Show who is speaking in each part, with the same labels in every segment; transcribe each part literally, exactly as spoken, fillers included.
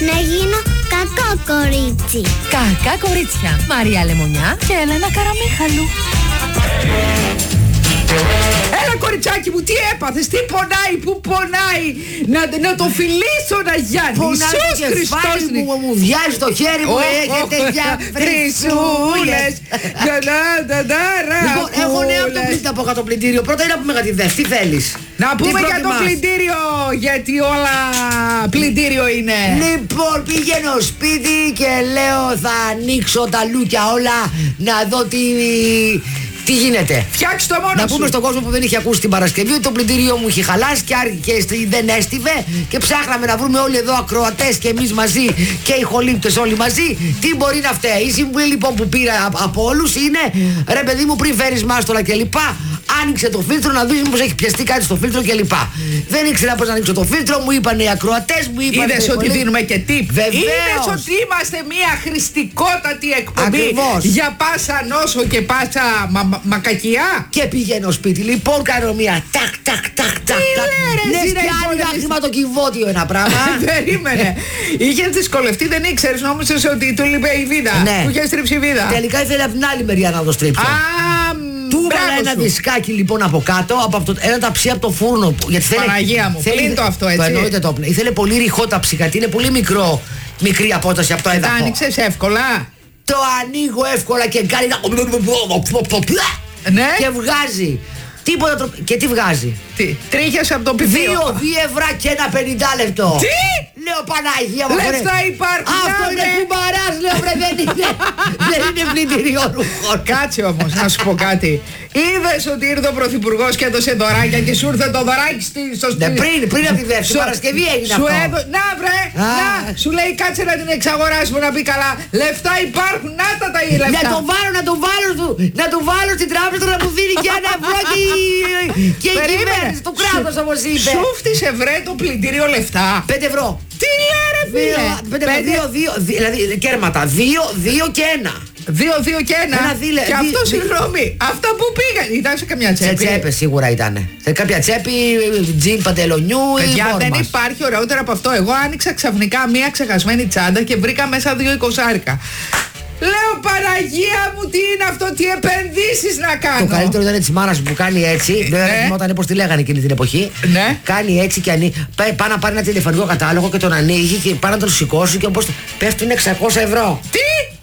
Speaker 1: να γίνω κακό κορίτσι.
Speaker 2: Κακά κορίτσια. Μαρία Λεμονιά και Έλενα Καραμίχαλου.
Speaker 3: Έλα κοριτσάκι μου, τι έπαθες, τι πονάει, πού πονάει. Να, να το φιλήσω να Γιάννη.
Speaker 4: Πονάει το κεφάλι μου, μου, μου βιάζει το χέρι μου. Έχετε για
Speaker 3: φρυσούλες.
Speaker 4: Λοιπόν, έχω νέα από το πλυντήριο. Πρώτα είναι να πούμε για τη ΔΕΦ, τι θέλεις?
Speaker 3: Να πούμε για το πλυντήριο, γιατί όλα πλυντήριο είναι.
Speaker 4: Λοιπόν, πηγαίνω σπίτι και λέω θα ανοίξω τα λούκια όλα να δω τι... Τι γίνεται?
Speaker 3: Φτιάξτε το μόνο
Speaker 4: Να
Speaker 3: σου.
Speaker 4: πούμε στον κόσμο που δεν είχε ακούσει την Παρασκευή ότι το πλυντήριό μου είχε χαλάσει και, και δεν έστειβε και ψάχναμε να βρούμε όλοι εδώ ακροατές και εμείς μαζί και οι χολύπτες όλοι μαζί τι μπορεί να φταίει. Η συμβουλή λοιπόν που πήρα από, από όλους είναι ρε παιδί μου, πριν φέρεις μάστολα κλπ. Άνοιξε το φίλτρο να δεις μήπως έχει πιαστεί κάτι στο φίλτρο κλπ. Δεν ήξερα πώς να ανοίξω το φίλτρο, μου είπαν οι ακροατές, μου είπαν.
Speaker 3: Είδες ότι δίνουμε και tip.
Speaker 4: Βεβαίως.
Speaker 3: Είδες ότι είμαστε μια χρηστικότατη εκπομπή.
Speaker 4: Ακριβώς.
Speaker 3: Για πάσα νόσο και πάσα μα, μα, μακακιά.
Speaker 4: Και πηγαίνω σπίτι, λοιπόν κάνω μια τάκ τάκ τάκ τάκ. Λες και άνοιγα χρηματοκιβώτιο ένα πράγμα.
Speaker 3: Περίμενε. Είχες δυσκολευτεί, δεν ήξερες, νόμιζες ότι του λείπε η βίδα.
Speaker 4: Ναι.
Speaker 3: Του είχε στρίψει η βίδα.
Speaker 4: Τελικά ήθελε από την άλλη μεριά να το στρίψω.
Speaker 3: Α,
Speaker 4: Του
Speaker 3: μπράβο
Speaker 4: έβαλα ένα
Speaker 3: σου.
Speaker 4: δισκάκι λοιπόν από κάτω, από αυτό, ένα ταψί από το φούρνο. Γιατί θέλει,
Speaker 3: Παναγία μου, πλύνει το αυτό, έτσι.
Speaker 4: Το εννοείται το πνί. Ήθελε πολύ ρηχό ταψί, γιατί είναι πολύ μικρό, μικρή απόσταση από το
Speaker 3: Τα
Speaker 4: έδαφο.
Speaker 3: άνοιξες εύκολα.
Speaker 4: Το ανοίγω εύκολα και κάνει ένα...
Speaker 3: Ναι.
Speaker 4: Και βγάζει. Τίποτα τρο... Και τι βγάζει?
Speaker 3: Τι, τρίχες από το πηδίο.
Speaker 4: Δύο, δύο ευρώ και ένα πενήντα λεπτό.
Speaker 3: Τι?
Speaker 4: Λέω Παναγία μου.
Speaker 3: Λεφτά
Speaker 4: βρε.
Speaker 3: υπάρχουν.
Speaker 4: Αυτό
Speaker 3: να,
Speaker 4: είναι
Speaker 3: βρε.
Speaker 4: κουμπαράς, λέω βρε, δεν είναι. Δεν είναι πλυντήριο ρούχων.
Speaker 3: Κάτσε όμως να σου πω κάτι. Είδες ότι ήρθε ο Πρωθυπουργός και έδωσε δωράκια και σου ήρθε το δωράκι στη, στο
Speaker 4: Ναι, πριν, πριν από τη δεύτερη Παρασκευή έγινε
Speaker 3: σου
Speaker 4: αυτό.
Speaker 3: έδω... Να βρε,
Speaker 4: Α.
Speaker 3: να, σου λέει κάτσε να την εξαγοράσουμε να πει καλά. Λεφτά υπάρχουν, να τα τα λεφτά.
Speaker 4: Να το βάλω, να το βάλω, του, να το βάλω στην τράπεζα να μου δίνει και ένα ευρώ και, η- και η
Speaker 3: Περίμενε.
Speaker 4: κυβέρνηση του κράτους όπως είπε.
Speaker 3: Σου φτύσε βρε το πλυντήριο λεφτά.
Speaker 4: Πέντε ευρώ.
Speaker 3: Τι λέει ρε φίλε.
Speaker 4: Πέντε ευρώ, δύο, δύο, δύο, δηλαδή κέρματα. Δύο, δύο και ένα.
Speaker 3: Δύο, δύο και ένα.
Speaker 4: Ένα δίλε-
Speaker 3: Και
Speaker 4: δι-
Speaker 3: αυτό
Speaker 4: δι-
Speaker 3: συγγνώμη. Αυτά που πήγαν. Ήταν σε καμιά
Speaker 4: Σε
Speaker 3: τσέπη.
Speaker 4: τσέπες σίγουρα ήταν. Σε κάποια τσέπη, τζιν παντελονιού ή
Speaker 3: Παιδιά, δεν
Speaker 4: φόρμας.
Speaker 3: υπάρχει ωραιότερο από αυτό. Εγώ άνοιξα ξαφνικά μία ξεχασμένη τσάντα και βρήκα μέσα δύο εικοσάρικα. Λέω Παναγία μου, τι είναι αυτό, τι επενδύσεις να κάνω.
Speaker 4: Το καλύτερο ήταν της μάνας μου που κάνει έτσι. Δεν
Speaker 3: ναι.
Speaker 4: θυμόταν πώς τη λέγανε εκείνη την εποχή.
Speaker 3: Ναι.
Speaker 4: Κάνει έτσι και ανοίγει. Πάει να πάρει ένα τηλεφωνικό κατάλογο και τον ανοίγει και πάει να τον σηκώσει και όπως πέφτουν εξακόσια ευρώ.
Speaker 3: Τι!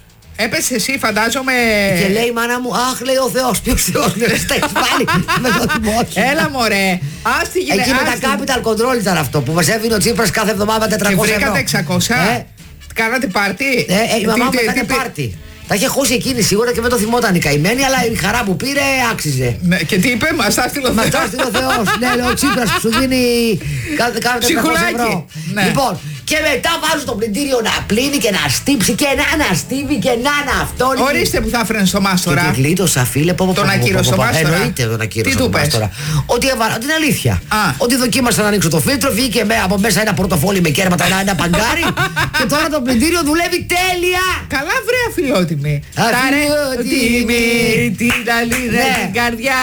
Speaker 3: Έπεσε εσύ, φαντάζομαι.
Speaker 4: Και λέει η μάνα μου, αχ, λέει ο Θεός, ποιος Θεός, λέει, τα έχεις βάλει με το δημόσιο.
Speaker 3: Έλα μωρέ. Ας τη γυναίκα.
Speaker 4: Εκεί με τα capital control ήταν αυτό που μας έδινε ο Τσίπρας κάθε εβδομάδα
Speaker 3: Και
Speaker 4: τετρακόσια ευρώ.
Speaker 3: βρήκατε εξακόσια.
Speaker 4: Ε,
Speaker 3: Κάνατε πάρτι.
Speaker 4: ε, ε, η μαμά μου
Speaker 3: Τι- τι-
Speaker 4: έκανε
Speaker 3: τι-
Speaker 4: πάρτι. Τα είχε χώσει εκείνη σίγουρα και δεν το θυμόταν η καημένη, αλλά η χαρά που πήρε άξιζε.
Speaker 3: Ναι, και τι είπε, μας τα στείλω
Speaker 4: Μα τώρα ο Θεός. Ναι, λέει ο Τσίπρας που σου δίνει κάθε τετρακόσια
Speaker 3: Ψυχουλάκι.
Speaker 4: ευρώ.
Speaker 3: Ναι.
Speaker 4: Λοιπόν, και μετά βάζω το πλυντήριο να πλύνει και να στύψει και να αναστίβει και να είναι αυτό.
Speaker 3: Ορίστε που θα έφερνε στο
Speaker 4: Και
Speaker 3: μάστορα.
Speaker 4: τη γλίτωσα, φίλε, πω, πω,
Speaker 3: Τον
Speaker 4: πω, πω,
Speaker 3: ακύρωσε
Speaker 4: πω,
Speaker 3: ο
Speaker 4: πω.
Speaker 3: μάστορα.
Speaker 4: Εννοείται τον ακύρωσε
Speaker 3: Τι
Speaker 4: ο
Speaker 3: του πες?
Speaker 4: μάστορα. Ότι έβαλα την αλήθεια.
Speaker 3: Α.
Speaker 4: Ότι δοκίμασα να ανοίξω το φίλτρο, βγήκε με, από μέσα ένα πορτοφόλι με κέρματα, ένα, ένα παγκάρι και τώρα το πλυντήριο δουλεύει τέλεια.
Speaker 3: Καλά βρε αφιλότιμη.
Speaker 4: Αφιλότιμη.
Speaker 3: Την αλήθεια
Speaker 4: Ναι.
Speaker 3: την καρδιά.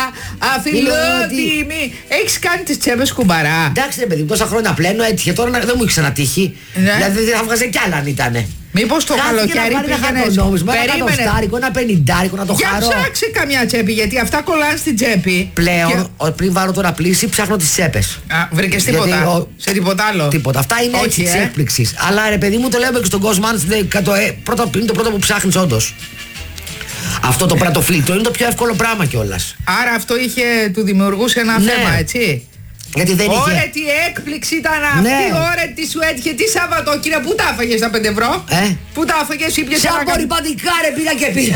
Speaker 3: Αφιλότιμη. Έχεις κάνει τις τσέπες κουμπαρά.
Speaker 4: Εντάξει ρε παιδί μου, τόσα χρόνια πλένω, έτυχε τώρα να- δεν μου είχε ξανατύχει.
Speaker 3: Ναι.
Speaker 4: Δηλαδή δεν θα βγάζε κι άλλα αν ήτανε.
Speaker 3: Μήπως το
Speaker 4: Χάθηκε
Speaker 3: καλοκαίρι
Speaker 4: να πάρει ένα
Speaker 3: πήγαινες.
Speaker 4: χαρτονόμισμα, ένα
Speaker 3: Περίμενε.
Speaker 4: κατοστάρικο, ένα πενηντάρικο, να το
Speaker 3: Για
Speaker 4: χαρώ.
Speaker 3: ψάξε καμιά τσέπη γιατί αυτά κολλάνε στην τσέπη.
Speaker 4: Πλέον,
Speaker 3: Και-
Speaker 4: ο- πριν βάλω τώρα πλήση, ψάχνω τις τσέπες.
Speaker 3: Α, βρήκες
Speaker 4: Γιατί
Speaker 3: τίποτα.
Speaker 4: ο-
Speaker 3: Σε τίποτα άλλο.
Speaker 4: Τίποτα. Αυτά είναι
Speaker 3: Όχι,
Speaker 4: έτσι της
Speaker 3: ε.
Speaker 4: έκπληξης. Αλλά ρε παιδί μου, το λέμε και στον κόσμο, αν δεν- κατο- ε, πρώτα- είναι το πρώτο που ψάχνεις όντως. Αυτό το πρώτο φίλτρο είναι το πιο εύκολο πράγμα κιόλας.
Speaker 3: Άρα αυτό είχε, του δημιουργούσε ένα
Speaker 4: Ναι.
Speaker 3: θέμα, έτσι.
Speaker 4: Γιατί δεν είχε.
Speaker 3: Ωραία, τι έκπληξη ήταν αυτή.
Speaker 4: Ναι.
Speaker 3: Ωραία, τι σου έτυχε. Τι Σαββατόκυρια, πού τα έφαγες τα πέντε ευρώ.
Speaker 4: Ε?
Speaker 3: Πού τα έφαγες, ήπιες
Speaker 4: Σε
Speaker 3: ένα κα-
Speaker 4: απορριπαντικά ρε πήγα και πήγα.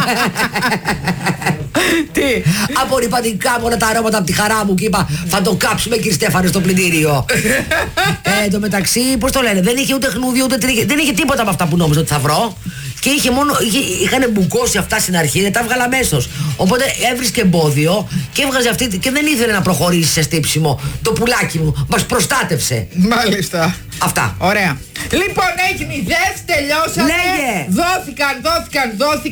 Speaker 3: Τι.
Speaker 4: Απορριπαντικά μόνο τα αρώματα από τη χαρά μου και είπα θα το κάψουμε κύριε Στέφανε στο πλυντήριο. ε, το μεταξύ, πώς το λένε, δεν είχε ούτε χνούδι ούτε τρίχε, δεν είχε τίποτα από αυτά που νόμιζα ότι θα βρω. Και είχε μόνο, είχε, είχαν μπουκώσει αυτά στην αρχή, δεν τα έβγαλα αμέσως. Οπότε έβρισκε εμπόδιο και έβγαζε αυτή και δεν ήθελε να προχωρήσει σε στύψιμο. Το πουλάκι μου μας προστάτευσε.
Speaker 3: Μάλιστα.
Speaker 4: Αυτά.
Speaker 3: Ωραία. Λοιπόν, έγινε η ΔΕΦ, τελειώσαμε.
Speaker 4: Λέγε.
Speaker 3: Δόθηκαν, δόθηκαν, δόθηκαν.